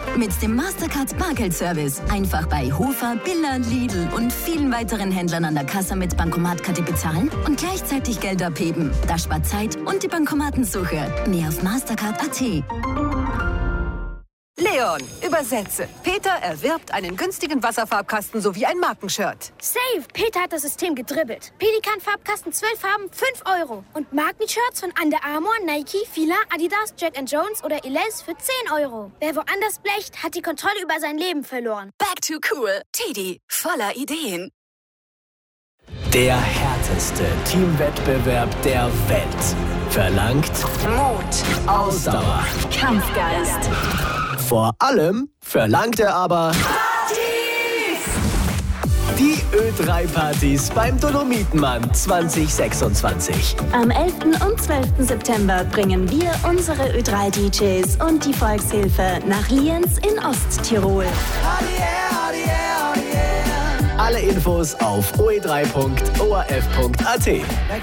Mit dem Mastercard Bargeldservice. Einfach bei Hofer, Billa, Lidl und vielen weiteren Händlern an der Kasse mit Bankomatkarte bezahlen und gleichzeitig Geld abheben. Das spart Zeit und die Bankomatensuche. Mehr auf mastercard.at. Leon, übersetze. Peter erwirbt einen günstigen Wasserfarbkasten sowie ein Markenshirt. Safe! Peter hat das System gedribbelt. Pelikan-Farbkasten 12 Farben, 5 €. Und Markenshirts von Under Armour, Nike, Fila, Adidas, Jack & Jones oder Elize für 10 €. Wer woanders blecht, hat die Kontrolle über sein Leben verloren. Back to cool. Teddy, voller Ideen. Der härteste Teamwettbewerb der Welt verlangt Mut, Ausdauer, Kampfgeist. Vor allem verlangt er aber die Ö3-Partys beim Dolomitenmann 2026. Am 11. und 12. September bringen wir unsere Ö3-DJs und die Volkshilfe nach Lienz in Osttirol. Alle Infos auf oe3.orf.at.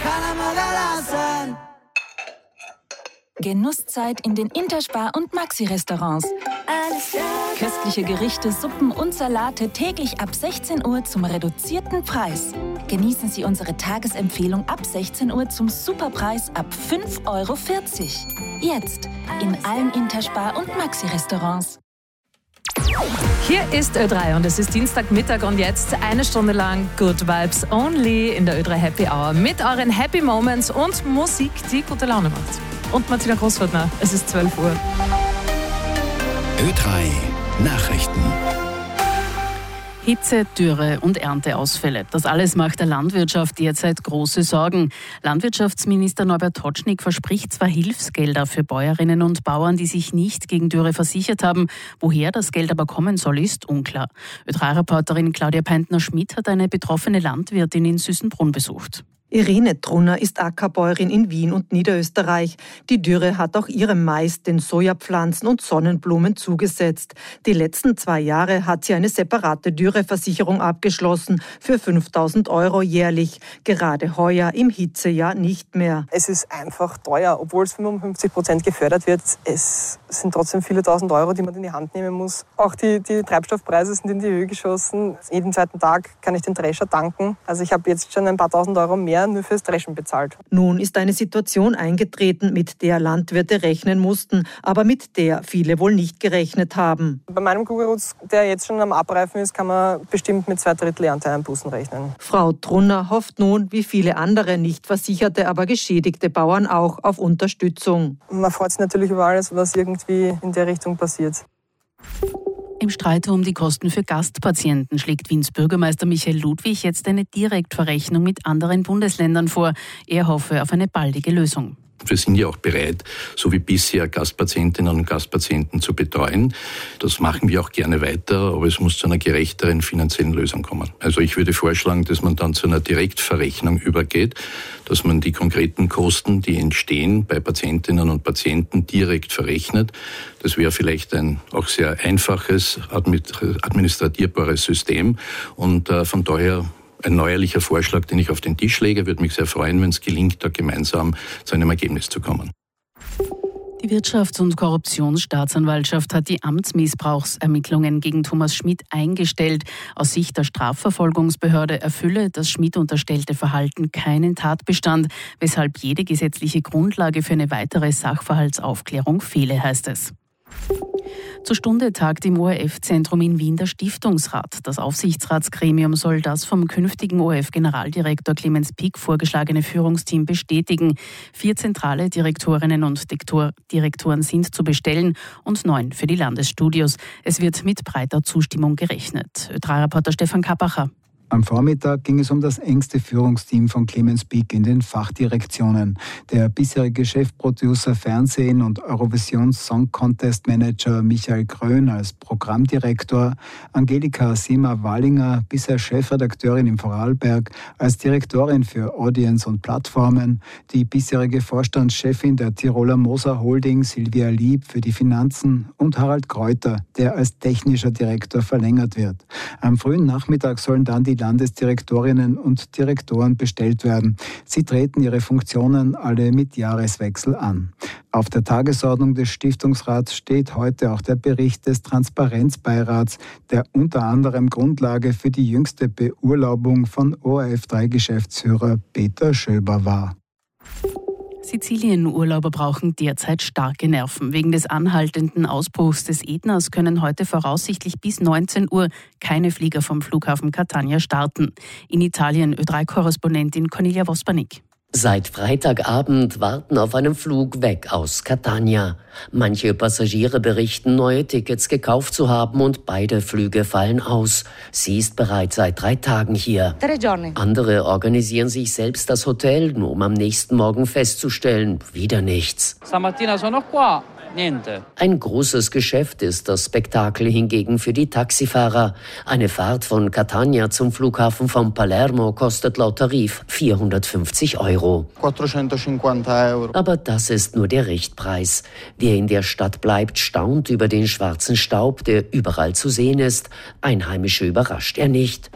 Genusszeit in den Interspar- und Maxi-Restaurants. Köstliche Gerichte, Suppen und Salate täglich ab 16 Uhr zum reduzierten Preis. Genießen Sie unsere Tagesempfehlung ab 16 Uhr zum Superpreis ab 5,40 €. Jetzt in allen Interspar- und Maxi-Restaurants. Hier ist Ö3 und es ist Dienstagmittag und jetzt eine Stunde lang Good Vibes Only in der Ö3 Happy Hour mit euren Happy Moments und Musik, die gute Laune macht. Und Martina Großfurtner, es ist 12 Uhr. Ö3 Nachrichten. Hitze, Dürre und Ernteausfälle. Das alles macht der Landwirtschaft derzeit große Sorgen. Landwirtschaftsminister Norbert Totschnig verspricht zwar Hilfsgelder für Bäuerinnen und Bauern, die sich nicht gegen Dürre versichert haben. Woher das Geld aber kommen soll, ist unklar. Ö3-Reporterin Claudia Peintner-Schmidt hat eine betroffene Landwirtin in Süßenbrunn besucht. Irene Trunner ist Ackerbäuerin in Wien und Niederösterreich. Die Dürre hat auch ihrem Mais, den Sojapflanzen und Sonnenblumen zugesetzt. Die letzten 2 Jahre hat sie eine separate Dürreversicherung abgeschlossen für 5.000 € jährlich. Gerade heuer im Hitzejahr nicht mehr. Es ist einfach teuer, obwohl es 55% gefördert wird. Es sind trotzdem viele tausend Euro, die man in die Hand nehmen muss. Auch die Treibstoffpreise sind in die Höhe geschossen. Jeden zweiten Tag kann ich den Drescher tanken. Also ich habe jetzt schon ein paar tausend Euro mehr nur fürs Dreschen bezahlt. Nun ist eine Situation eingetreten, mit der Landwirte rechnen mussten, aber mit der viele wohl nicht gerechnet haben. Bei meinem Kugelrutz, der jetzt schon am Abreifen ist, kann man bestimmt mit 2/3 Ernteeinbußen rechnen. Frau Trunner hofft nun, wie viele andere nicht versicherte, aber geschädigte Bauern auch, auf Unterstützung. Man freut sich natürlich über alles, was irgendwie in der Richtung passiert. Im Streit um die Kosten für Gastpatienten schlägt Wiens Bürgermeister Michael Ludwig jetzt eine Direktverrechnung mit anderen Bundesländern vor. Er hoffe auf eine baldige Lösung. Wir sind ja auch bereit, so wie bisher Gastpatientinnen und Gastpatienten zu betreuen. Das machen wir auch gerne weiter, aber es muss zu einer gerechteren finanziellen Lösung kommen. Also ich würde vorschlagen, dass man dann zu einer Direktverrechnung übergeht, dass man die konkreten Kosten, die entstehen bei Patientinnen und Patienten, direkt verrechnet. Das wäre vielleicht ein auch sehr einfaches, administrierbares System und von daher ein neuerlicher Vorschlag, den ich auf den Tisch lege. Würde mich sehr freuen, wenn es gelingt, da gemeinsam zu einem Ergebnis zu kommen. Die Wirtschafts- und Korruptionsstaatsanwaltschaft hat die Amtsmissbrauchsermittlungen gegen Thomas Schmidt eingestellt. Aus Sicht der Strafverfolgungsbehörde erfülle das Schmidt unterstellte Verhalten keinen Tatbestand, weshalb jede gesetzliche Grundlage für eine weitere Sachverhaltsaufklärung fehle, heißt es. Zur Stunde tagt im ORF-Zentrum in Wien der Stiftungsrat. Das Aufsichtsratsgremium soll das vom künftigen ORF-Generaldirektor Clemens Pick vorgeschlagene Führungsteam bestätigen. 4 zentrale Direktorinnen und Direktoren sind zu bestellen und 9 für die Landesstudios. Es wird mit breiter Zustimmung gerechnet. Ö3-Reporter Stefan Kappacher. Am Vormittag ging es um das engste Führungsteam von Clemens Pick in den Fachdirektionen. Der bisherige Chefproducer Fernsehen und Eurovision Song Contest Manager Michael Krön als Programmdirektor, Angelika Sima-Wallinger, bisher Chefredakteurin im Vorarlberg, als Direktorin für Audience und Plattformen, die bisherige Vorstandschefin der Tiroler Moser Holding Silvia Lieb für die Finanzen und Harald Kräuter, der als technischer Direktor verlängert wird. Am frühen Nachmittag sollen dann die Landesdirektorinnen und Direktoren bestellt werden. Sie treten ihre Funktionen alle mit Jahreswechsel an. Auf der Tagesordnung des Stiftungsrats steht heute auch der Bericht des Transparenzbeirats, der unter anderem Grundlage für die jüngste Beurlaubung von ORF3-Geschäftsführer Peter Schöber war. Sizilien-Urlauber brauchen derzeit starke Nerven. Wegen des anhaltenden Ausbruchs des Ätnas können heute voraussichtlich bis 19 Uhr keine Flieger vom Flughafen Catania starten. In Italien Ö3-Korrespondentin Cornelia Vospanik. Seit Freitagabend warten auf einen Flug weg aus Catania. Manche Passagiere berichten, neue Tickets gekauft zu haben und beide Flüge fallen aus. Sie ist bereits seit 3 Tagen hier. Andere organisieren sich selbst das Hotel, nur um am nächsten Morgen festzustellen, wieder nichts. Ein großes Geschäft ist das Spektakel hingegen für die Taxifahrer. Eine Fahrt von Catania zum Flughafen von Palermo kostet laut Tarif 450 €. 450 €. Aber das ist nur der Richtpreis. Wer in der Stadt bleibt, staunt über den schwarzen Staub, der überall zu sehen ist. Einheimische überrascht er nicht.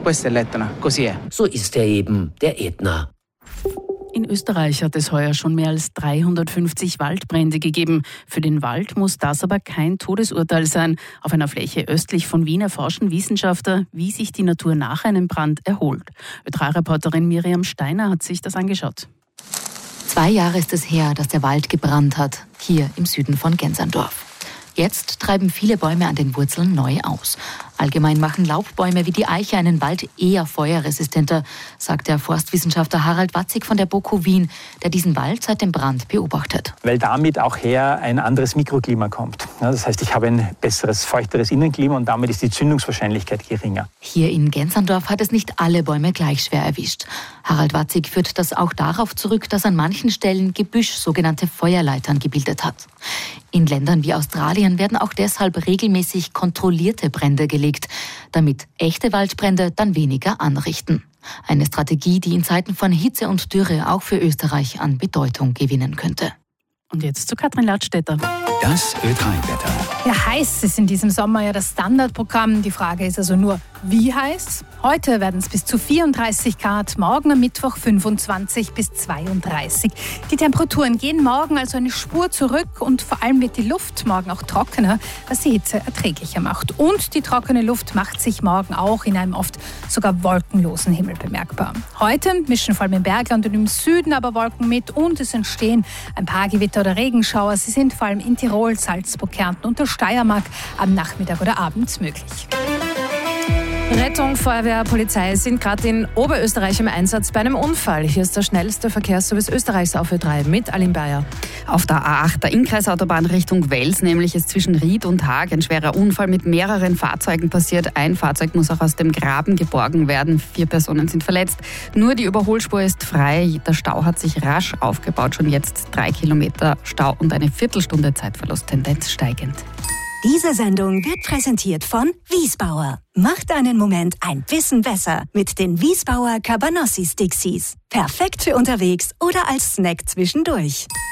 So ist er eben, der Ätna. In Österreich hat es heuer schon mehr als 350 Waldbrände gegeben. Für den Wald muss das aber kein Todesurteil sein. Auf einer Fläche östlich von Wien erforschen Wissenschaftler, wie sich die Natur nach einem Brand erholt. Ö3-Reporterin Miriam Steiner hat sich das angeschaut. 2 Jahre ist es her, dass der Wald gebrannt hat, hier im Süden von Genserndorf. Jetzt treiben viele Bäume an den Wurzeln neu aus. Allgemein machen Laubbäume wie die Eiche einen Wald eher feuerresistenter, sagt der Forstwissenschaftler Harald Watzig von der BOKU Wien, der diesen Wald seit dem Brand beobachtet. Weil damit auch her ein anderes Mikroklima kommt. Das heißt, ich habe ein besseres, feuchteres Innenklima und damit ist die Zündungswahrscheinlichkeit geringer. Hier in Genserndorf hat es nicht alle Bäume gleich schwer erwischt. Harald Watzig führt das auch darauf zurück, dass an manchen Stellen Gebüsch sogenannte Feuerleitern gebildet hat. In Ländern wie Australien werden auch deshalb regelmäßig kontrollierte Brände gelegt, damit echte Waldbrände dann weniger anrichten. Eine Strategie, die in Zeiten von Hitze und Dürre auch für Österreich an Bedeutung gewinnen könnte. Und jetzt zu Katrin Ladstätter. Das Ö3-Wetter. Ja, heiß ist in diesem Sommer ja das Standardprogramm. Die Frage ist also nur, wie heiß? Heute werden es bis zu 34 Grad, morgen am Mittwoch 25 bis 32. Die Temperaturen gehen morgen also eine Spur zurück und vor allem wird die Luft morgen auch trockener, was die Hitze erträglicher macht. Und die trockene Luft macht sich morgen auch in einem oft sogar wolkenlosen Himmel bemerkbar. Heute mischen vor allem im Bergland und im Süden aber Wolken mit und es entstehen ein paar Gewitter oder Regenschauer. Sie sind vor allem in Tirol, Salzburg, Kärnten und der Steiermark am Nachmittag oder Abend möglich. Rettung, Feuerwehr, Polizei sind gerade in Oberösterreich im Einsatz bei einem Unfall. Hier ist der schnellste Verkehrsservice Österreichs auf Ö3 mit Aline Bayer. Auf der A8, der Innkreisautobahn Richtung Wels, nämlich ist zwischen Ried und Haag ein schwerer Unfall mit mehreren Fahrzeugen passiert. Ein Fahrzeug muss auch aus dem Graben geborgen werden. 4 Personen sind verletzt. Nur die Überholspur ist frei. Der Stau hat sich rasch aufgebaut. Schon jetzt 3 Kilometer Stau und eine Viertelstunde Zeitverlust. Tendenz steigend. Diese Sendung wird präsentiert von Wiesbauer. Macht einen Moment ein bisschen besser mit den Wiesbauer Cabanossi Stixies. Perfekt für unterwegs oder als Snack zwischendurch.